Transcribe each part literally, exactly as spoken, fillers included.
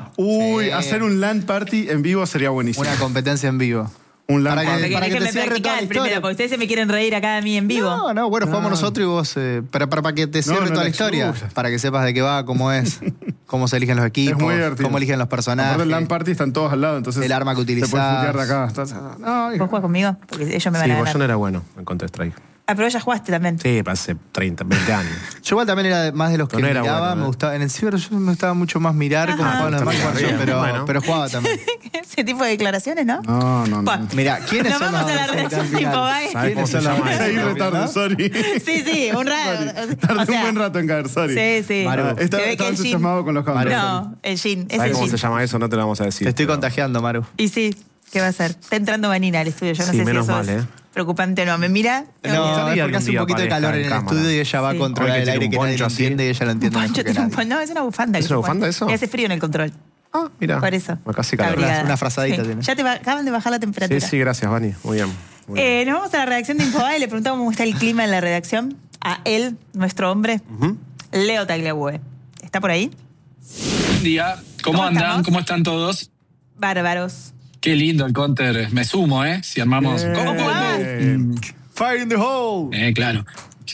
vivo? Uy, Sí. hacer un LAN party en vivo sería buenísimo. Una competencia en vivo. Un LAN Para que- party. para que te Déjenme cierre toda practicar la primero, historia. porque ustedes se me quieren reír acá a mí en vivo. No, no, bueno, jugamos No. nosotros y vos, eh, para, para, para que te cierre No, no toda la la historia, excluyas. para que sepas de qué va, cómo es, cómo se eligen los equipos, Es muy divertido. cómo eligen los personajes. Aparte el LAN party están todos al lado, entonces El arma que te puedes utilizás. putear de acá. Estás- No, ¿Vos jugás conmigo? Porque ellos me van Sí, a vos ganar. yo no era bueno en Counter-Strike. Ah, pero ya jugaste también. Sí, hace treinta, veinte años. Yo igual también era de- más de los que No era miraba, bueno, me ¿eh? gustaba. En el ciber yo me gustaba mucho más mirar Ajá. cómo jugaban los demás que jugar yo, Bien, pero, bueno. pero jugaba también. Ese tipo de declaraciones, ¿no? no, no. Buah. no. Mira, ¿quiénes Nos son vamos los a la adversaриos redacción final? Infobae. ¿Sabés cómo ¿Quiénes se son los llama Seguí eso? retardo, sorry. Sí, sí, un rato. Tardé O sea, un buen rato en caer, sorry. Sí, sí. Maru. Ah, Se Estaba, ve que estaba el Jin- entusiasmado con los counters. No, el Jin, es ¿Sabés el cómo Jin. se llama eso? No te lo vamos a decir. Te estoy pero- contagiando, Maru. Y sí, ¿qué va a hacer? Está entrando Vanina al estudio. Yo no Sí, sé si menos eso mal, es ¿eh? preocupante o no. ¿Me mira? No, gustaría es porque algún hace un día poquito de aparezca calor en en el cámara. estudio y ella va Sí. a controlar Hoy que el tiene aire un que nadie poncho lo así. entiende y ella lo entiende Poncho mejor que tiene un nadie. pon- No, es una bufanda. ¿Es que una se pone. bufanda eso? Y hace frío en el control. Ah, mira. Por eso. Acá sí Está calor. abrigada. Una frazadita Sí. tiene. Ya te va- acaban de bajar la temperatura. Sí, sí, gracias, Vani. Muy bien. Muy bien. Eh, nos vamos a la redacción de Infobae y le preguntamos cómo está el clima en la redacción. A él, nuestro hombre, Ujú. Leo Tagliabue. ¿Está por ahí? Buen día, ¿cómo, ¿Cómo andan? estamos? ¿Cómo están todos? Bárbaros. Qué lindo el counter, me sumo, ¿eh? Si armamos... ¿Cómo jugabas? Eh, Fire in the hole. Eh, claro.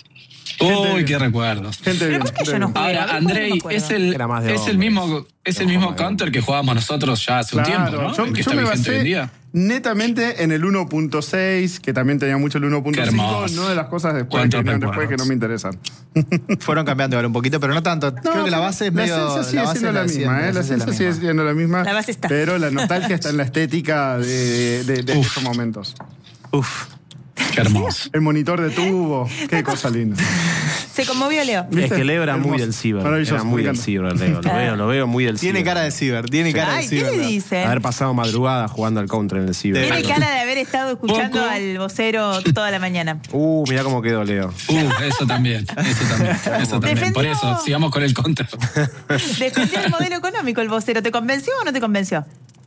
Uy, qué recuerdos. gente bien. ¿Por qué gente yo no bien. jugué? Ahora, ¿Por qué Andrei, no me acuerdo? es el, Era más de es el hombres. mismo, es el Era mismo más de counter que jugábamos nosotros ya hace un Claro, tiempo, ¿no? yo, El que yo está me vigente hoy en basé día. netamente en el uno punto seis, que también tenía mucho el uno punto Qué cinco, hermoso. no de las cosas después que, Cuántos vinieron después recuerdos. que no me interesan. Fueron cambiando ahora un poquito, pero no tanto. Creo que la base es la medio... esencia sigue base siendo es la de misma, siempre, ¿eh? La esencia es esencia sigue misma. siendo la misma. La base está. Pero la nostalgia está en la estética de, de, de Uf. esos momentos. Uf. Qué hermoso. El monitor de tubo, qué cosa linda. Se conmovió Leo. Es ¿Viste? que Leo era muy Hermoso. del ciber. Maravilloso, Era muy me del encanta. ciber, Leo. Lo veo, lo veo muy del ciber. Tiene cara de ciber, tiene cara de Ay, ¿qué ciber. le ¿no? dicen? Haber pasado madrugada jugando al counter en el ciber. Tiene cara de haber estado escuchando Poco. al vocero toda la mañana. Uh, mirá cómo quedó Leo. Uh, eso también, eso también, eso también. Defendió. Por eso, sigamos con el counter. Defendió el modelo económico el vocero. ¿Te convenció o no te convenció?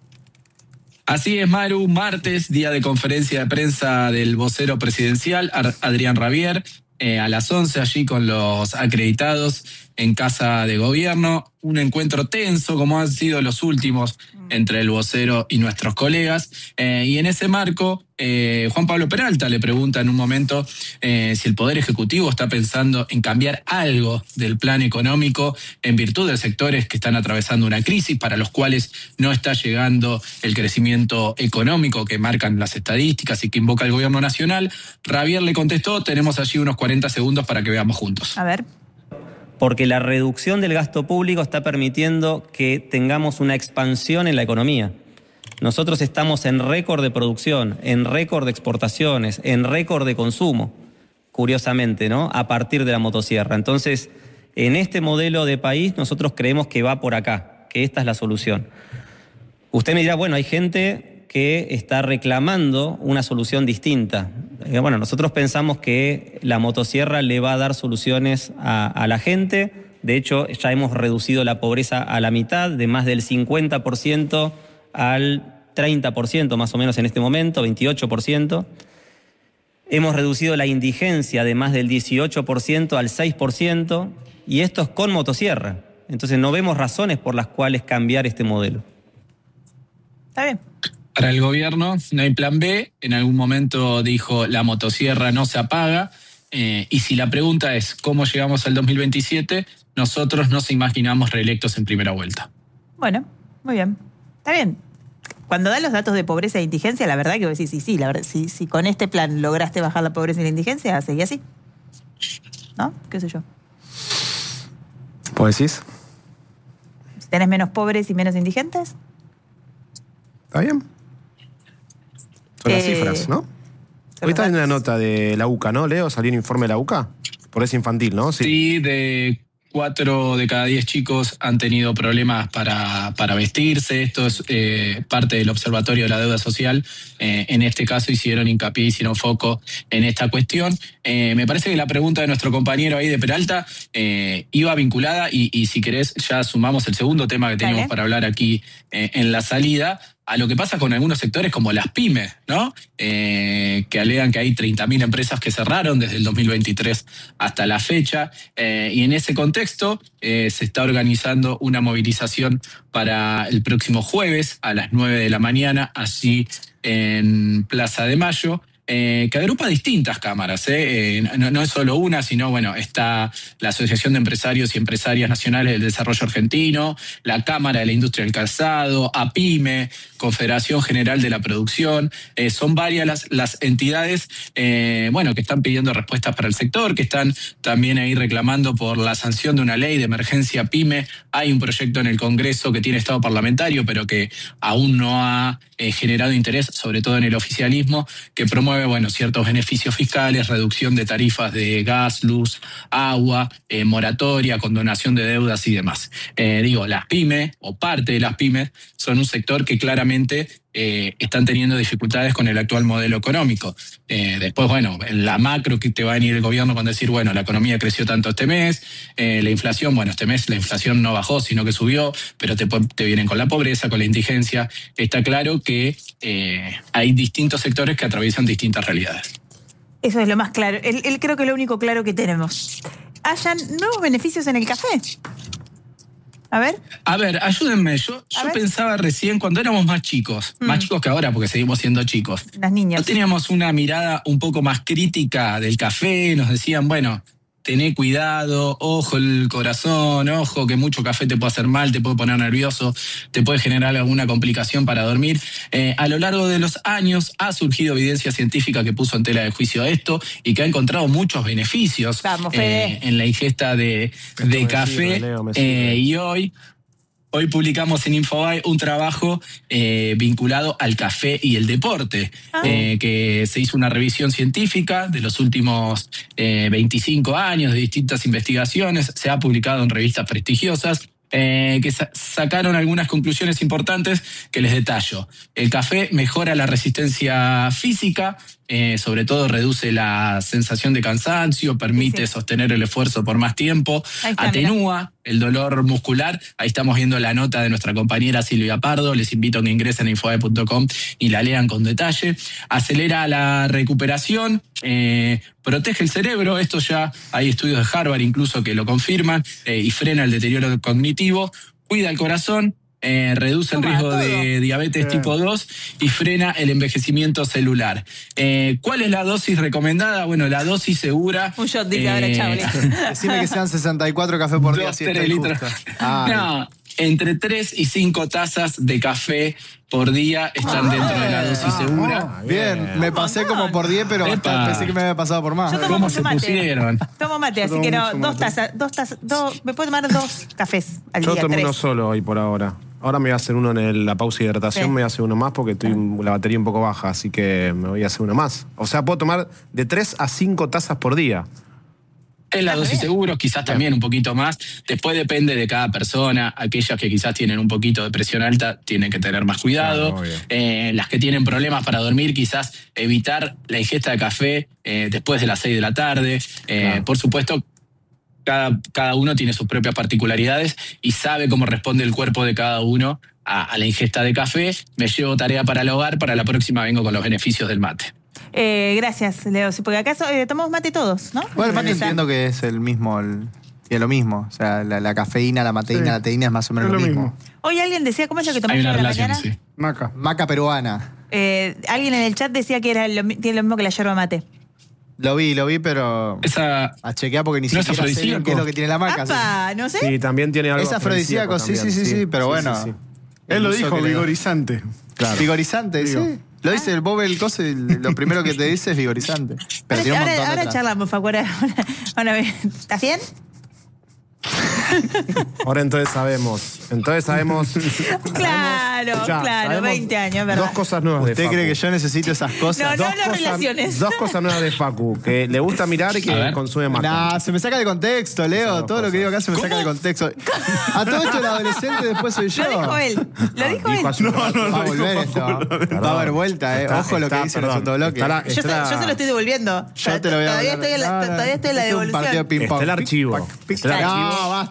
Así es, Maru, martes, día de conferencia de prensa del vocero presidencial, Ar- Adrián Rabier, eh, a las once allí con los acreditados en Casa de Gobierno. Un encuentro tenso, como han sido los últimos, entre el vocero y nuestros colegas. Eh, y en ese marco, eh, Juan Pablo Peralta le pregunta en un momento eh, si el Poder Ejecutivo está pensando en cambiar algo del plan económico en virtud de sectores que están atravesando una crisis para los cuales no está llegando el crecimiento económico que marcan las estadísticas y que invoca el gobierno nacional. Rabier le contestó, tenemos allí unos cuarenta segundos para que veamos juntos. A ver. Porque la reducción del gasto público está permitiendo que tengamos una expansión en la economía. Nosotros estamos en récord de producción, en récord de exportaciones, en récord de consumo, curiosamente, ¿no? A partir de la motosierra. Entonces, en este modelo de país nosotros creemos que va por acá, que esta es la solución. Usted me dirá, bueno, hay gente que está reclamando una solución distinta. Eh, Bueno, nosotros pensamos que la motosierra le va a dar soluciones a, a la gente. De hecho, ya hemos reducido la pobreza a la mitad, de más del cincuenta por ciento al treinta por ciento más o menos en este momento, veintiocho por ciento. Hemos reducido la indigencia de más del dieciocho por ciento al seis por ciento, y esto es con motosierra. Entonces no vemos razones por las cuales cambiar este modelo. Está bien. Para el gobierno no hay plan B. En algún momento dijo la motosierra no se apaga. Eh, y si la pregunta es cómo llegamos al dos mil veintisiete, nosotros nos imaginamos reelectos en primera vuelta. Bueno, muy bien. Está bien. Cuando dan los datos de pobreza e indigencia, la verdad que vos decís, sí, sí, la verdad, si, si con este plan lograste bajar la pobreza y la indigencia, seguí así. ¿No? ¿Qué sé yo? ¿Vos decís? Si tenés menos pobres y menos indigentes. ¿Está bien? Son las Eh, cifras, ¿no? son Hoy está los en una datos. nota de la U C A, ¿no, Leo? Salió un informe de la U C A. Por eso infantil, ¿no? Sí, de cuatro de cada diez chicos han tenido problemas para, para vestirse. Esto es eh, parte del Observatorio de la Deuda Social. Eh, en este caso hicieron hincapié, hicieron foco en esta cuestión. Eh, me parece que la pregunta de nuestro compañero ahí de Peralta eh, iba vinculada y, y si querés ya sumamos el segundo tema que teníamos Dale. para hablar aquí eh, en la salida a lo que pasa con algunos sectores como las pymes, ¿no? Eh, que alegan que hay treinta mil empresas que cerraron desde el dos mil veintitrés hasta la fecha. Eh, y en ese contexto eh, se está organizando una movilización para el próximo jueves a las nueve de la mañana, allí en Plaza de Mayo. Eh, que agrupa distintas cámaras, ¿eh? Eh, no, no es solo una, sino, bueno, está la Asociación de Empresarios y Empresarias Nacionales del Desarrollo Argentino, la Cámara de la Industria del Calzado, APYME, Confederación General de la Producción. Eh, son varias las, las entidades, eh, bueno, que están pidiendo respuestas para el sector, que están también ahí reclamando por la sanción de una ley de emergencia PYME. Hay un proyecto en el Congreso que tiene estado parlamentario, pero que aún no ha eh, generado interés, sobre todo en el oficialismo, que promueve bueno, ciertos beneficios fiscales, reducción de tarifas de gas, luz, agua, eh, moratoria, condonación de deudas y demás. Eh, digo, las pymes, o parte de las pymes, son un sector que claramente eh, están teniendo dificultades con el actual modelo económico. Eh, después, bueno, en la macro que te va a venir el gobierno con decir, bueno, la economía creció tanto este mes, eh, la inflación, bueno, este mes la inflación no bajó, sino que subió, pero te, te vienen con la pobreza, con la indigencia. Está claro que eh, hay distintos sectores que atraviesan distintas realidades. Eso es lo más claro. Él, él creo que es lo único claro que tenemos. ¿Hayan nuevos beneficios en el café? A ver. A ver, ayúdenme. Yo, yo pensaba recién, cuando éramos más chicos, mm. más chicos que ahora, porque seguimos siendo chicos. Las niñas. No teníamos una mirada un poco más crítica del café. Nos decían, bueno, tené cuidado, ojo el corazón, ojo que mucho café te puede hacer mal, te puede poner nervioso, te puede generar alguna complicación para dormir. Eh, a lo largo de los años ha surgido evidencia científica que puso en tela de juicio esto y que ha encontrado muchos beneficios Vamos, eh, en la ingesta de, de café. Sirve, Leo, eh, y hoy... Hoy publicamos en Infobae un trabajo eh, vinculado al café y el deporte, ah. eh, que se hizo una revisión científica de los últimos eh, veinticinco años de distintas investigaciones, se ha publicado en revistas prestigiosas, eh, que sa- sacaron algunas conclusiones importantes que les detallo. El café mejora la resistencia física, Eh, sobre todo reduce la sensación de cansancio, permite sí, sí. sostener el esfuerzo por más tiempo, está, atenúa mira. el dolor muscular. Ahí estamos viendo la nota de nuestra compañera Silvia Pardo. Les invito a que ingresen a infobae punto com y la lean con detalle. Acelera la recuperación, eh, protege el cerebro. Esto ya hay estudios de Harvard incluso que lo confirman, eh, y frena el deterioro cognitivo. Cuida el corazón. Eh, reduce el riesgo de diabetes tipo dos y frena el envejecimiento celular. Eh, ¿Cuál es la dosis recomendada? Bueno, la dosis segura... Un shot, dice eh, ahora, Chabli. Decime que sean sesenta y cuatro cafés por día. Dos, tres litros. No, entre tres y cinco tazas de café por día están ah, dentro de la dosis ah, segura. Ah, bien, me pasé como por diez, pero hasta pensé que me había pasado por más. ¿Cómo se mate. pusieron? Tomo mate, así que no, dos tazas, dos tazas, dos, me puedo tomar dos cafés al Yo día. Yo tomo tres. uno solo hoy por ahora. Ahora me voy a hacer uno en el, la pausa de hidratación, sí. me voy a hacer uno más porque estoy la batería un poco baja, así que me voy a hacer uno más. O sea, puedo tomar de tres a cinco tazas por día. Es la dosis seguro, quizás también un poquito más. Después depende de cada persona. Aquellas que quizás tienen un poquito de presión alta tienen que tener más cuidado. Claro, eh, las que tienen problemas para dormir, quizás evitar la ingesta de café eh, después de las seis de la tarde. Eh, claro. Por supuesto, cada, cada uno tiene sus propias particularidades y sabe cómo responde el cuerpo de cada uno a, a la ingesta de café. Me llevo tarea para el hogar, para la próxima vengo con los beneficios del mate. Eh, gracias, Leo. Sí, porque acaso eh, tomamos mate todos, ¿no? Bueno, el mate entiendo que es el mismo, el, es lo mismo. O sea, la, la cafeína, la mateína, sí. la teína es más o menos es lo, lo mismo. mismo. Hoy alguien decía, ¿cómo es lo que tomamos por la relación, mañana? Sí. Maca. Maca peruana. Eh, alguien en el chat decía que era lo, tiene lo mismo que la yerba mate. Lo vi, lo vi, pero esa, a chequear porque ni ¿no siquiera sé bien qué es lo que tiene la maca. ¡Apa! ¿Sí? No sé. Sí, también tiene algo es afrodisíaco, sí, sí, sí, sí, pero sí, bueno. Sí, sí. Él lo dijo, vigorizante. Claro. Vigorizante, Digo. sí. Lo dice el Bob el Coso y lo primero que te dice es vigorizante. Pero ahora ahora, ahora charlamos, Facu. Ahora, ahora, ¿estás bien? Ahora entonces sabemos. Entonces sabemos. Claro, Escuchá, claro, sabemos veinte años, ¿verdad? Dos cosas nuevas de ¿Usted Facu. cree que yo necesito esas cosas? No, dos no, no, cosas, relaciones. Dos cosas nuevas de Facu, que le gusta mirar y que consume más. Nah, se me saca de contexto, Leo. Todo cosas. Lo que digo acá se me ¿Cómo? saca de contexto. A todo esto el adolescente después soy yo. Lo dijo él. Lo dijo ah, él. Dijo no, no, no. Va a volver esto. Va a haber vuelta, eh. Está, Ojo lo está, que dice perdón, el autobloque. La, yo, se, yo se lo estoy devolviendo. Yo te lo voy a Todavía estoy en la, todavía estoy en la devolución. Ping-pong. Está el archivo. Está el archivo. No, basta.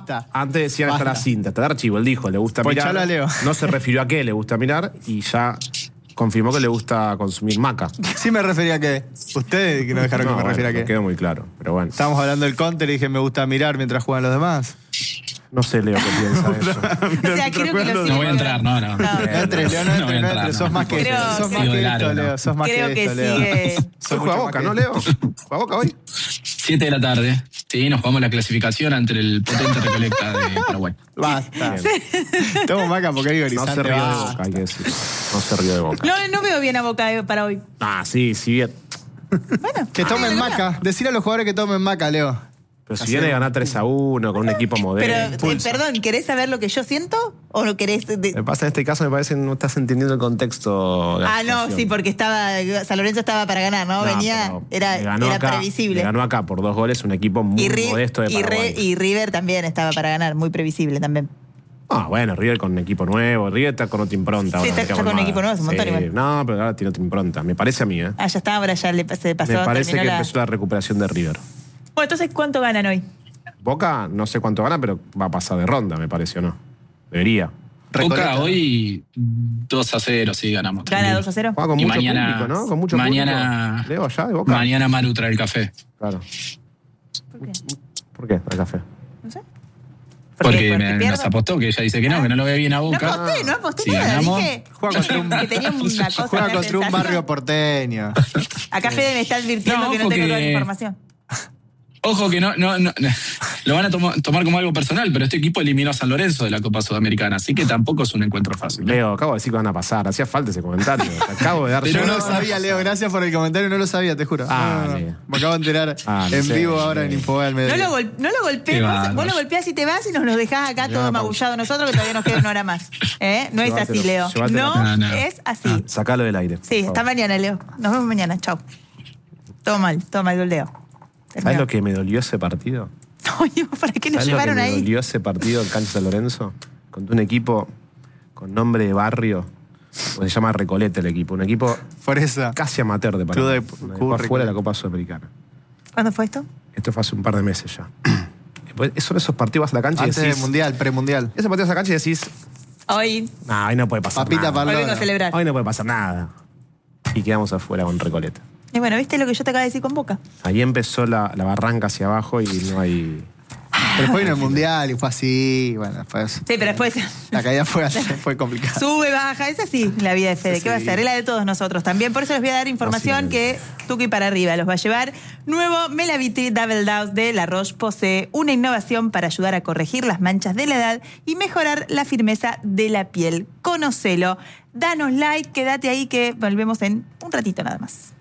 basta. Antes decían hasta Basta. la cinta, hasta el archivo. Él dijo, le gusta Ponchalo mirar. a Leo. No se refirió a qué le gusta mirar y ya confirmó que le gusta consumir maca. Sí me refería a qué. Ustedes que no dejaron No, que me bueno, refiera a no qué. quedó muy claro, pero bueno. Estábamos hablando del counter y dije me gusta mirar mientras juegan los demás. No sé, Leo, qué piensa de eso. O sea, creo que lo No voy a entrar, no, no. No entres, Leo, no No voy entres, a no entrar, entres. Sos no. más que Creo esto. Sos que- más Sigo que de esto, largo, Leo. ¿no? Sos más Creo que que esto, Leo. sigue. Sos Sos mucho juega más Boca, que ¿no, esto. Leo? ¿Juega Boca hoy? siete de la tarde. Sí, nos jugamos la clasificación ante el potente Recoleta de Paraguay. Basta. Tomo maca porque hay No horizonte. se rió de basta. Boca, hay que decir. No se rió de Boca. No, no veo bien a Boca eh, para hoy. Ah, sí, sí. bien. Bueno. Que tomen ah, maca. Decirle a los jugadores que tomen maca, Leo. Pero si viene a ganar tres a uno con un equipo Pero, moderno. eh, perdón, ¿querés saber lo que yo siento? ¿O no querés...? de- Me pasa en este caso, me parece que no estás entendiendo el contexto de la Ah, no, situación. sí, porque estaba San Lorenzo estaba para ganar, ¿no? No, Venía, pero era, le ganó era acá, previsible. Le ganó acá por dos goles un equipo muy y, Ri- modesto de y, Re- Paraguay. y River también estaba para ganar, muy previsible también. Ah, bueno, River con un equipo nuevo. River está con otra impronta. Sí, ahora, está- Mica está con un Almada. equipo nuevo, es un montón Sí, igual. No, pero ahora tiene otra impronta. Me parece a mí, ¿eh? Ah, ya está, ahora ya le se pasó, Me parece terminó que la... empezó la recuperación de River. Bueno, entonces, ¿cuánto ganan hoy? Boca, no sé cuánto gana, pero va a pasar de ronda, me parece, ¿o no? Debería. Recoleta. Boca hoy dos a cero, sí, ganamos. ¿Gana dos a cero? Juega con Y mucho mañana- público, ¿no? Con mucho mañana- público. Leo, ya de Boca. Mañana Maru trae el café. Claro. ¿Por qué? ¿Por qué? El café. No sé. Porque, porque me- pierdo? nos apostó que ella dice que no, que no lo ve bien a No Boca. aposté, no aposté Si nada. ganamos, Dije, Juega contra un, que tenía una cosa juega una contra un sensación. barrio porteño. Acá Fede me está advirtiendo No, que no ojo tengo toda la que- información. Ojo que no, no, no, lo van a tomo- tomar como algo personal, pero este equipo eliminó a San Lorenzo de la Copa Sudamericana, así que tampoco es un encuentro fácil. Leo, acabo de decir que van a pasar. Hacía falta ese comentario. Te acabo de dar Pero yo. no lo sabía, Leo. Gracias por el comentario. No lo sabía, te juro. Ah, No, no, no. Leo. Me acabo de enterar Ah, no en sé, vivo ahora en Leo. Infobay al No mediodía. lo, gol- no lo golpees, Qué vos, bárbaro. vos lo golpeás y te vas y nos lo dejás acá todo pausa. magullado nosotros, que todavía nos queda una hora más. ¿Eh? No es así, Llévatelo, Leo. llévatelo. No, No, no. es así. Sacalo del aire. por Sí, favor. hasta mañana, Leo. Nos vemos mañana. Chau. Todo mal, todo mal, Leo. ¿Sabes Terminó. lo que me dolió ese partido? Oye, ¿para qué nos ¿Sabes lo que llevaron me ahí? dolió ese partido en Cancha San Lorenzo? Contra un equipo con nombre de barrio, pues se llama Recoleta el equipo. Un equipo Por eso. casi amateur de Club de- Paraguay. Club Fue fuera de la Recoleta. Copa Sudamericana. ¿Cuándo fue esto? Esto fue hace un par de meses ya. Después, son esos partidos vas a la cancha Antes y del decís... mundial, premundial. Esos partidos vas a la cancha y decís... Hoy, No, hoy no puede pasar Papita nada. para hoy vengo a celebrar. Hoy no puede pasar nada. Y quedamos afuera con Recoleta. Y bueno, ¿viste lo que yo te acabo de decir con Boca? Ahí empezó la, la barranca hacia abajo y no hay... Pero después vino el mundial y fue así. Bueno, después. Sí, pero después La caída fue, así, fue complicada. sube, baja. Es así la vida de Fede. ¿Qué va a Sí. ser? Es la de todos nosotros también. Por eso les voy a dar información No, sí, que Tuki para arriba los va a llevar. Nuevo Melavitri Double Dose de La Roche-Posay. Una innovación para ayudar a corregir las manchas de la edad y mejorar la firmeza de la piel. Conocelo. Danos like, quédate ahí que volvemos en un ratito nada más.